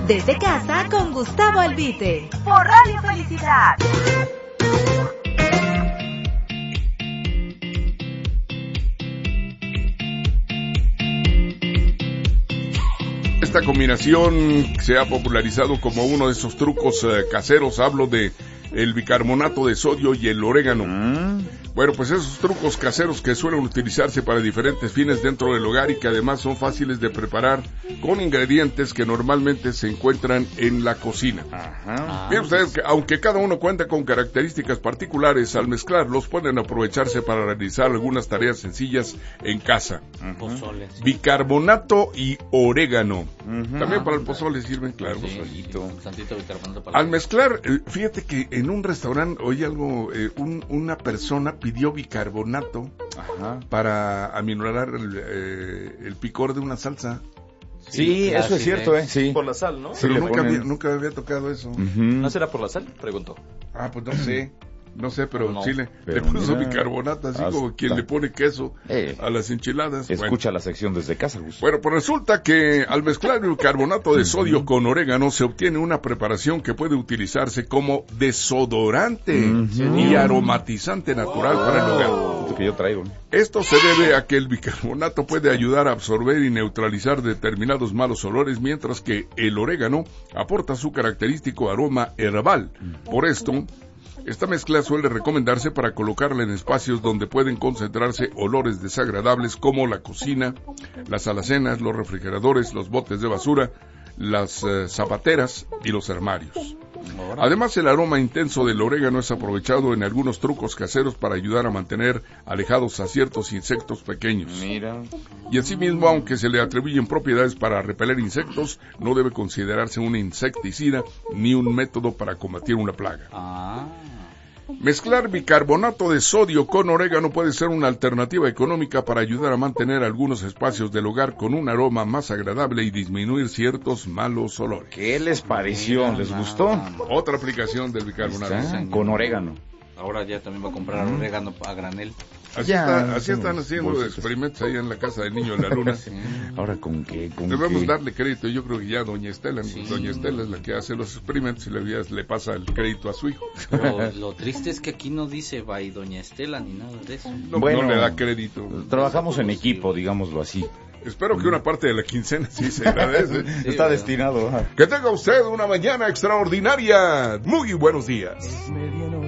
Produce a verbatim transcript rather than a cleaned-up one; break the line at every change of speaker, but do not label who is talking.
Desde casa con Gustavo Albite. Por Radio Felicidad.
Esta combinación se ha popularizado como uno de esos trucos eh, caseros. Hablo de el bicarbonato de sodio y el orégano. Mm. Bueno, pues esos trucos caseros que suelen utilizarse para diferentes fines dentro del hogar y que además son fáciles de preparar con ingredientes que normalmente se encuentran en la cocina. Ajá. Miren ustedes que aunque cada uno cuenta con características particulares, al mezclarlos pueden aprovecharse para realizar algunas tareas sencillas en casa.
Pozole, sí.
Bicarbonato y orégano. Uh-huh. También para el pozole sirven, claro.
Sí, un tantito bicarbonato para
al mezclar, eh, fíjate que en un restaurante oí algo, eh, un, una persona pidió bicarbonato. Ajá. Para aminorar el, eh, el picor de una salsa.
Sí, sí, eso es cierto, ¿eh? Sí.
Por la sal, ¿no?
Pero
sí,
nunca, había, nunca había tocado eso.
Uh-huh. ¿No será por la sal? Preguntó.
Ah, pues no sé. No sé, pero no, sí le, pero le puso mira, bicarbonato, así hasta como quien le pone queso eh, a las enchiladas.
Escucha
bueno.
la sección desde casa, Gus.
Bueno, pues resulta que al mezclar el bicarbonato de sodio con orégano se obtiene una preparación que puede utilizarse como desodorante uh-huh. y aromatizante natural oh. para el hogar.
Esto que yo traigo.
Esto se debe a que el bicarbonato puede ayudar a absorber y neutralizar determinados malos olores, mientras que el orégano aporta su característico aroma herbal. Por esto, esta mezcla suele recomendarse para colocarla en espacios donde pueden concentrarse olores desagradables como la cocina, las alacenas, los refrigeradores, los botes de basura, las eh, zapateras y los armarios. Además, el aroma intenso del orégano es aprovechado en algunos trucos caseros para ayudar a mantener alejados a ciertos insectos pequeños.
Mira.
Y asimismo, aunque se le atribuyen propiedades para repeler insectos, no debe considerarse un insecticida ni un método para combatir una plaga.
Ah.
Mezclar bicarbonato de sodio con orégano puede ser una alternativa económica para ayudar a mantener algunos espacios del hogar con un aroma más agradable y disminuir ciertos malos olores.
¿Qué les pareció? ¿Les gustó?
Otra aplicación del bicarbonato.
Con orégano.
Ahora ya también va a comprar mm. orégano a granel.
Así, ya, está, así están haciendo bolsitas. Experimentos ahí en la casa del niño de la luna.
Sí. Ahora, ¿con qué? Con
Debemos
qué?
darle crédito. Yo creo que ya doña Estela, sí. doña Estela es la que hace los experimentos y le, le pasa el crédito a su hijo.
Pero lo triste es que aquí no dice by doña Estela ni nada de eso.
No, bueno, no le da crédito.
Trabajamos en equipo, digámoslo así.
Espero que una parte de la quincena sí se agradece.
Sí, está bueno. destinado.
Que tenga usted una mañana extraordinaria. Muy buenos días.